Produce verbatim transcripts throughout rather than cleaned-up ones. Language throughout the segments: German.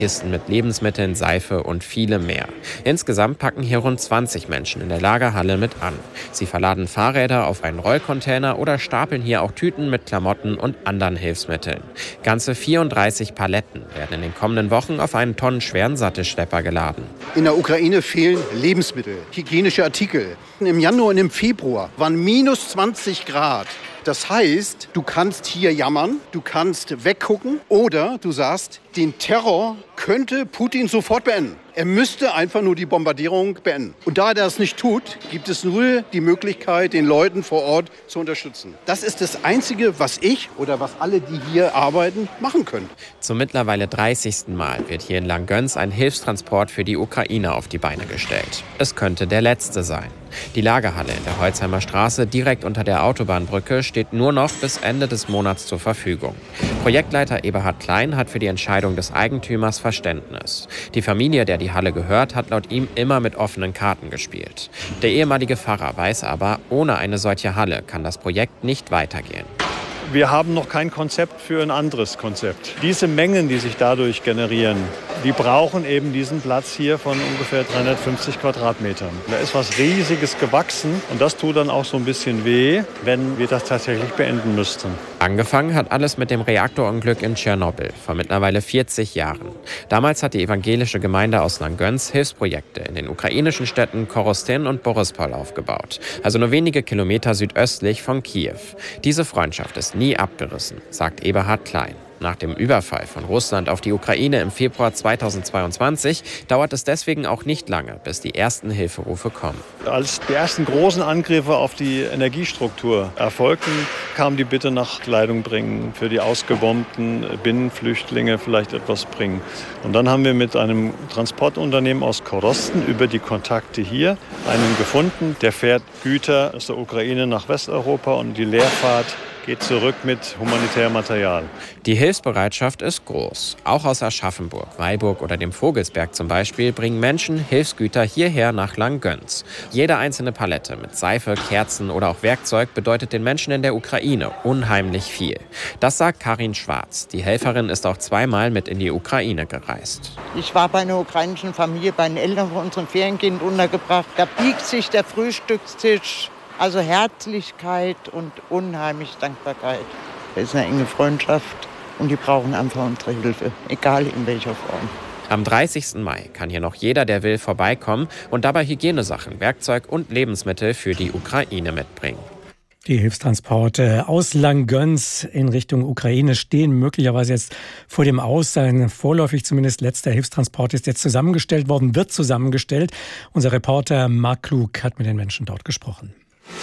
Kisten mit Lebensmitteln, Seife und vielem mehr. Insgesamt packen hier rund zwanzig Menschen in der Lagerhalle mit an. Sie verladen Fahrräder auf einen Rollcontainer oder stapeln hier auch Tüten mit Klamotten und anderen Hilfsmitteln. Ganze vierunddreißig Paletten werden in den kommenden Wochen auf einen tonnenschweren Sattelschlepper geladen. In der Ukraine fehlen Lebensmittel, hygienische Artikel. Im Januar und im Februar waren minus zwanzig Grad. Das heißt, du kannst hier jammern, du kannst weggucken oder du sagst, den Terror könnte Putin sofort beenden. Er müsste einfach nur die Bombardierung beenden. Und da er das nicht tut, gibt es nur die Möglichkeit, den Leuten vor Ort zu unterstützen. Das ist das Einzige, was ich oder was alle, die hier arbeiten, machen können. Zum mittlerweile dreißigsten Mal wird hier in Langgöns ein Hilfstransport für die Ukraine auf die Beine gestellt. Es könnte der letzte sein. Die Lagerhalle in der Holzheimer Straße direkt unter der Autobahnbrücke steht nur noch bis Ende des Monats zur Verfügung. Projektleiter Eberhard Klein hat für die Entscheidung des Eigentümers Verständnis. Die Familie, der die Halle gehört, hat laut ihm immer mit offenen Karten gespielt. Der ehemalige Pfarrer weiß aber, ohne eine solche Halle kann das Projekt nicht weitergehen. Wir haben noch kein Konzept für ein anderes Konzept. Diese Mengen, die sich dadurch generieren, die brauchen eben diesen Platz hier von ungefähr dreihundertfünfzig Quadratmetern. Da ist was Riesiges gewachsen und das tut dann auch so ein bisschen weh, wenn wir das tatsächlich beenden müssten. Angefangen hat alles mit dem Reaktorunglück in Tschernobyl vor mittlerweile vierzig Jahren. Damals hat die evangelische Gemeinde aus Langgöns Hilfsprojekte in den ukrainischen Städten Korostin und Borispol aufgebaut, also nur wenige Kilometer südöstlich von Kiew. Diese Freundschaft ist nie abgerissen, sagt Eberhard Klein. Nach dem Überfall von Russland auf die Ukraine im Februar zweitausendzweiundzwanzig dauert es deswegen auch nicht lange, bis die ersten Hilferufe kommen. Als die ersten großen Angriffe auf die Energiestruktur erfolgten, kam die Bitte nach Kleidung bringen, für die ausgebombten Binnenflüchtlinge vielleicht etwas bringen. Und dann haben wir mit einem Transportunternehmen aus Korostin über die Kontakte hier einen gefunden, der fährt Güter aus der Ukraine nach Westeuropa und die Leerfahrt geht zurück mit humanitärem Material. Die Hilfsbereitschaft ist groß. Auch aus Aschaffenburg, Weilburg oder dem Vogelsberg zum Beispiel bringen Menschen Hilfsgüter hierher nach Langgöns. Jede einzelne Palette mit Seife, Kerzen oder auch Werkzeug bedeutet den Menschen in der Ukraine unheimlich viel. Das sagt Karin Schwarz. Die Helferin ist auch zweimal mit in die Ukraine gereist. Ich war bei einer ukrainischen Familie, bei den Eltern von unserem Ferienkind untergebracht. Da biegt sich der Frühstückstisch. Also Herzlichkeit und unheimlich Dankbarkeit. Das ist eine enge Freundschaft und die brauchen einfach unsere Hilfe, egal in welcher Form. Am dreißigsten Mai kann hier noch jeder, der will, vorbeikommen und dabei Hygienesachen, Werkzeug und Lebensmittel für die Ukraine mitbringen. Die Hilfstransporte aus Langgöns in Richtung Ukraine stehen möglicherweise jetzt vor dem Aus. Ein vorläufig zumindest letzter Hilfstransport ist jetzt zusammengestellt worden, wird zusammengestellt. Unser Reporter Marc Klug hat mit den Menschen dort gesprochen.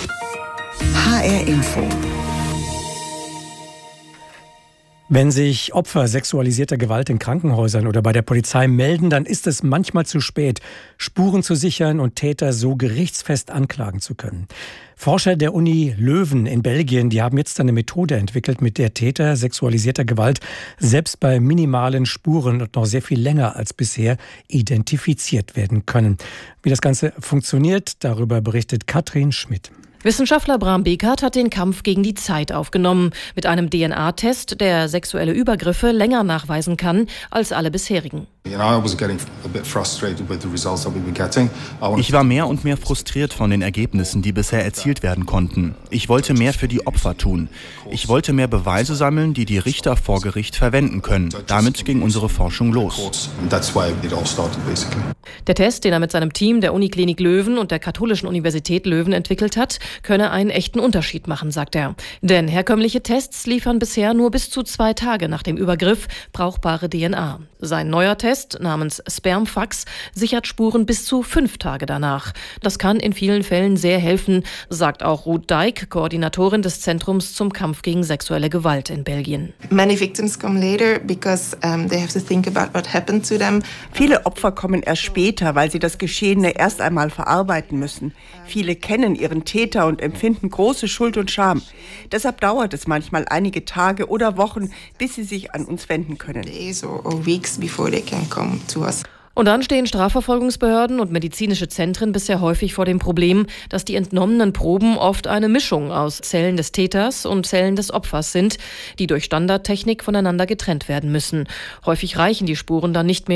H R Info. Wenn sich Opfer sexualisierter Gewalt in Krankenhäusern oder bei der Polizei melden, dann ist es manchmal zu spät, Spuren zu sichern und Täter so gerichtsfest anklagen zu können. Forscher der Uni Leuven in Belgien, die haben jetzt eine Methode entwickelt, mit der Täter sexualisierter Gewalt selbst bei minimalen Spuren und noch sehr viel länger als bisher identifiziert werden können. Wie das Ganze funktioniert, darüber berichtet Katrin Schmidt. Wissenschaftler Bram Bekert hat den Kampf gegen die Zeit aufgenommen, mit einem D N A-Test, der sexuelle Übergriffe länger nachweisen kann als alle bisherigen. Ich war mehr und mehr frustriert von den Ergebnissen, die bisher erzielt werden konnten. Ich wollte mehr für die Opfer tun. Ich wollte mehr Beweise sammeln, die die Richter vor Gericht verwenden können. Damit ging unsere Forschung los. Der Test, den er mit seinem Team der Uniklinik Leuven und der Katholischen Universität Leuven entwickelt hat, könne einen echten Unterschied machen, sagt er. Denn herkömmliche Tests liefern bisher nur bis zu zwei Tage nach dem Übergriff brauchbare D N A. Sein neuer Test namens Spermfax sichert Spuren bis zu fünf Tage danach. Das kann in vielen Fällen sehr helfen, sagt auch Ruth Dijk, Koordinatorin des Zentrums zum Kampf gegen sexuelle Gewalt in Belgien. Viele Opfer kommen erst später, weil sie das Geschehene erst einmal verarbeiten müssen. Viele kennen ihren Täter und empfinden große Schuld und Scham. Deshalb dauert es manchmal einige Tage oder Wochen, bis sie sich an uns wenden können. Und dann stehen Strafverfolgungsbehörden und medizinische Zentren bisher häufig vor dem Problem, dass die entnommenen Proben oft eine Mischung aus Zellen des Täters und Zellen des Opfers sind, die durch Standardtechnik voneinander getrennt werden müssen. Häufig reichen die Spuren dann nicht mehr